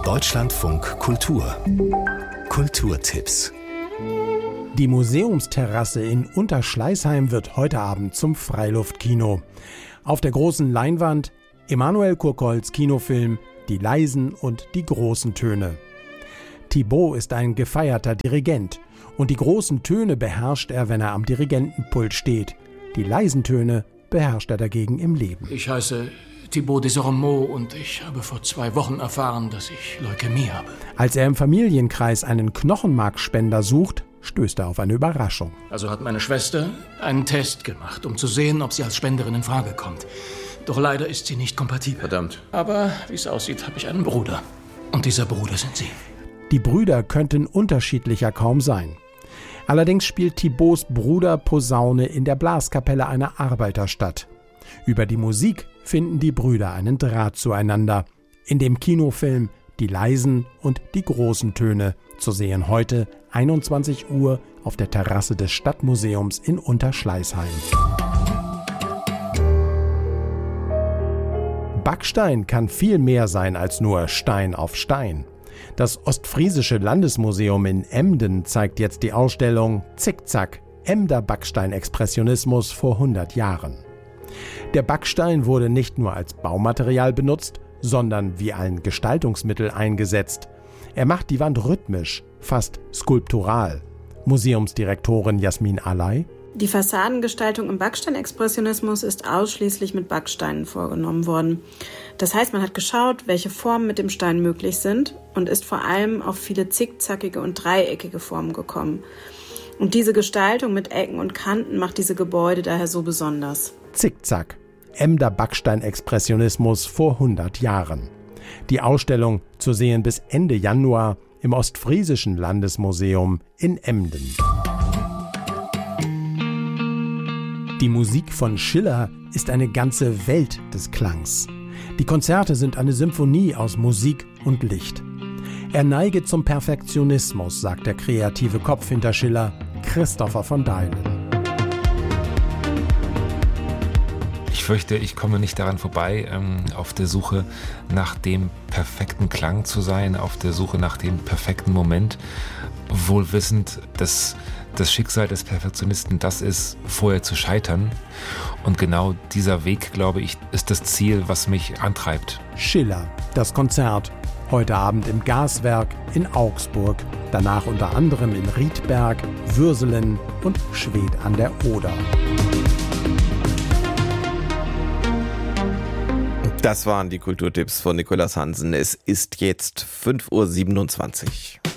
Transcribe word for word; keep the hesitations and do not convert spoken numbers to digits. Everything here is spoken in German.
Deutschlandfunk Kultur Kulturtipps. Die Museumsterrasse in Unterschleißheim wird heute Abend zum Freiluftkino. Auf der großen Leinwand Emanuel Kurkolds Kinofilm Die leisen und die großen Töne. Thibaut ist ein gefeierter Dirigent und die großen Töne beherrscht er, wenn er am Dirigentenpult steht. Die leisen Töne beherrscht er dagegen im Leben. Ich heiße Thibaut Desormeaux und ich habe vor zwei Wochen erfahren, dass ich Leukämie habe. Als er im Familienkreis einen Knochenmarkspender sucht, stößt er auf eine Überraschung. Also hat meine Schwester einen Test gemacht, um zu sehen, ob sie als Spenderin in Frage kommt. Doch leider ist sie nicht kompatibel. Verdammt. Aber wie es aussieht, habe ich einen Bruder. Und dieser Bruder sind Sie. Die Brüder könnten unterschiedlicher kaum sein. Allerdings spielt Thibauts Bruder Posaune in der Blaskapelle einer Arbeiterstadt. Über die Musik finden die Brüder einen Draht zueinander. In dem Kinofilm Die leisen und die großen Töne, zu sehen heute einundzwanzig Uhr auf der Terrasse des Stadtmuseums in Unterschleißheim. Backstein kann viel mehr sein als nur Stein auf Stein. Das Ostfriesische Landesmuseum in Emden zeigt jetzt die Ausstellung Zickzack, Emder Backsteinexpressionismus vor hundert Jahren. Der Backstein wurde nicht nur als Baumaterial benutzt, sondern wie ein Gestaltungsmittel eingesetzt. Er macht die Wand rhythmisch, fast skulptural. Museumsdirektorin Jasmin Alay: Die Fassadengestaltung im Backsteinexpressionismus ist ausschließlich mit Backsteinen vorgenommen worden. Das heißt, man hat geschaut, welche Formen mit dem Stein möglich sind und ist vor allem auf viele zickzackige und dreieckige Formen gekommen. Und diese Gestaltung mit Ecken und Kanten macht diese Gebäude daher so besonders. Zickzack, Emder Backsteinexpressionismus vor hundert Jahren. Die Ausstellung zu sehen bis Ende Januar im Ostfriesischen Landesmuseum in Emden. Die Musik von Schiller ist eine ganze Welt des Klangs. Die Konzerte sind eine Symphonie aus Musik und Licht. Er neige zum Perfektionismus, sagt der kreative Kopf hinter Schiller, Christopher von Deilen. Ich fürchte, ich komme nicht daran vorbei, ähm, auf der Suche nach dem perfekten Klang zu sein, auf der Suche nach dem perfekten Moment, wohl wissend, dass das Schicksal des Perfektionisten das ist, vorher zu scheitern. Und genau dieser Weg, glaube ich, ist das Ziel, was mich antreibt. Schiller, das Konzert. Heute Abend im Gaswerk in Augsburg. Danach unter anderem in Riedberg, Würselen und Schwedt an der Oder. Das waren die Kulturtipps von Nicolas Hansen. Es ist jetzt fünf Uhr siebenundzwanzig.